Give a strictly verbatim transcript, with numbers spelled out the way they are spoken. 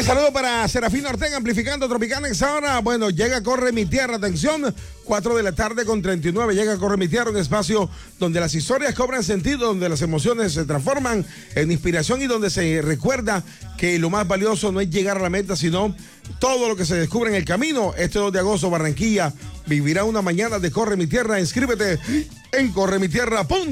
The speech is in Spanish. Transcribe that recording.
Hey, saludo para Serafino Ortega, amplificando Tropicanex ahora. Bueno, llega Corre Mi Tierra, atención, cuatro de la tarde con treinta y nueve, llega Corre Mi Tierra, un espacio donde las historias cobran sentido, donde las emociones se transforman en inspiración y donde se recuerda que lo más valioso no es llegar a la meta, sino todo lo que se descubre en el camino. Este dos de agosto, Barranquilla vivirá una mañana de Corre Mi Tierra. Inscríbete en corre mi tierra punto com.